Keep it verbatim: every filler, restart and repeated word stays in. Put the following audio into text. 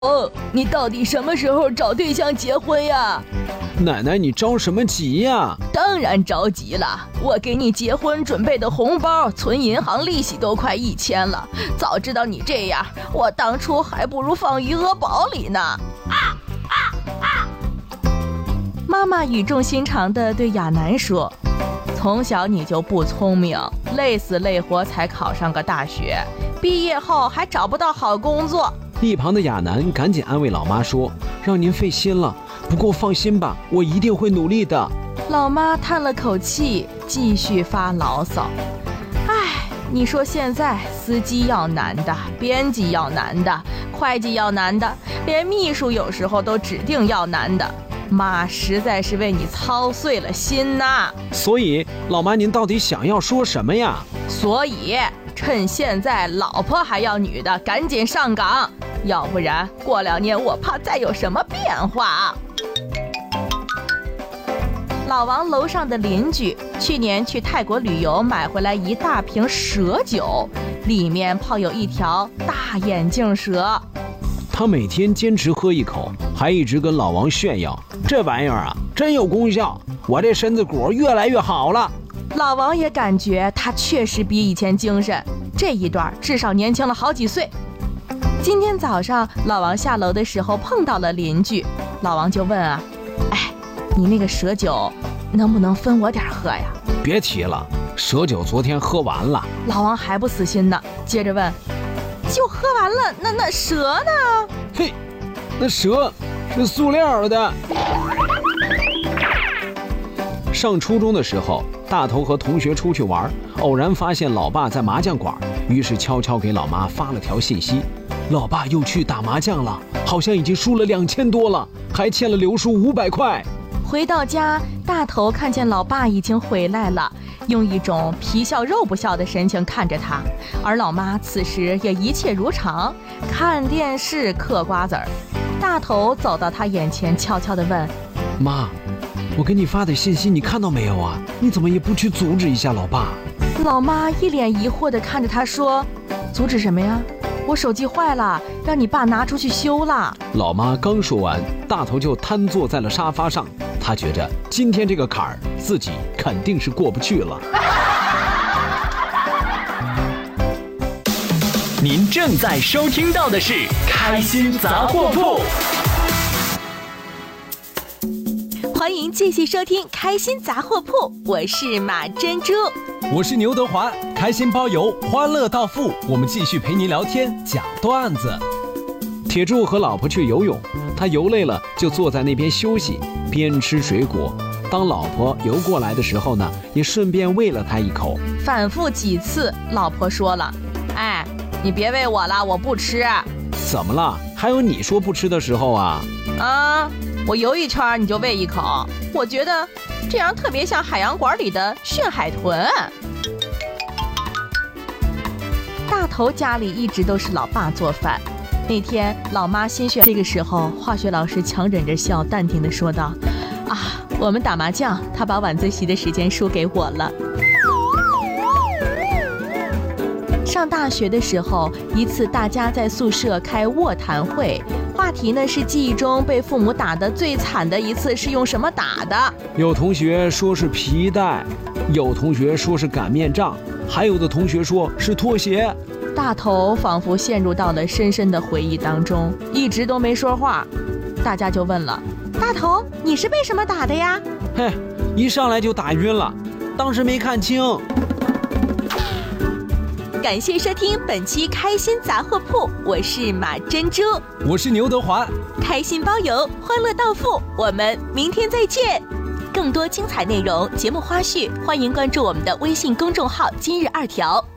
哦，你到底什么时候找对象结婚呀？ 奶奶，你着什么急呀？ 当然着急了，我给你结婚准备的红包，存银行利息都快一千了。早知道你这样，我当初还不如放余额宝里呢。啊啊啊！妈妈语重心长地对亚楠说：“从小你就不聪明，累死累活才考上个大学，毕业后还找不到好工作。” 一旁的亚楠赶紧安慰老妈说：“让您费心了，不过放心吧，我一定会努力的。” 老妈叹了口气，继续发牢骚：“唉，你说现在司机要男的，编辑要男的，会计要男的，连秘书有时候都指定要男的。妈实在是为你操碎了心呐。” 所以，老妈您到底想要说什么呀？ 所以，趁现在老婆还要女的，赶紧上岗。要不然过两年我怕再有什么变化。老王楼上的邻居去年去泰国旅游，买回来一大瓶蛇酒，里面泡有一条大眼镜蛇。 他每天坚持喝一口，还一直跟老王炫耀：“这玩意儿啊，真有功效，我这身子骨越来越好了。” 老王也感觉他确实比以前精神，这一段至少年轻了好几岁。今天早上老王下楼的时候碰到了邻居，老王就问啊：“哎，你那个蛇酒能不能分我点喝呀？” 别提了，蛇酒昨天喝完了。 老王还不死心呢，接着问：“就喝完了，那那蛇呢？” 嘿，那蛇是塑料的。上初中的时候，大头和同学出去玩，偶然发现老爸在麻将馆，于是悄悄给老妈发了条信息：“老爸又去打麻将了，好像已经输了两千多了，还欠了刘叔五百块。” 回到家，大头看见老爸已经回来了，用一种皮笑肉不笑的神情看着他，而老妈此时也一切如常，看电视嗑瓜子儿。大头走到他眼前，悄悄地问：“ 妈，我给你发的信息你看到没有啊？你怎么也不去阻止一下老爸？” 老妈一脸疑惑地看着他说：“阻止什么呀？我手机坏了，让你爸拿出去修了。” 老妈刚说完，大头就瘫坐在了沙发上。他觉着今天这个坎儿自己肯定是过不去了。 您正在收听到的是开心杂货铺。 欢迎继续收听开心杂货铺，我是马珍珠， 我是牛德华，开心包邮，欢乐到付，我们继续陪您聊天讲段子。 铁柱和老婆去游泳，他游累了就坐在那边休息，边吃水果。当老婆游过来的时候呢，也顺便喂了他一口。 反复几次，老婆说了：“哎，你别喂我了，我不吃。” 怎么了？还有你说不吃的时候啊？ 啊，我游一圈你就喂一口，我觉得这样特别像海洋馆里的驯海豚。大头家里一直都是老爸做饭。那天老妈心血，这个时候化学老师强忍着笑，淡定地说道：“啊，我们打麻将，他把晚自习的时间输给我了。”上大学的时候，一次大家在宿舍开卧谈会，话题呢是记忆中被父母打得最惨的一次是用什么打的？ 有同学说是皮带，有同学说是擀面杖，还有的同学说是拖鞋。 大头仿佛陷入到了深深的回忆当中，一直都没说话。大家就问了：“大头，你是被什么打的呀？” 嘿，一上来就打晕了，当时没看清。 感谢收听本期开心杂货铺，我是马珍珠， 我是牛德华， 开心包邮，欢乐到付，我们明天再见。更多精彩内容、节目花絮，欢迎关注我们的微信公众号今日二条。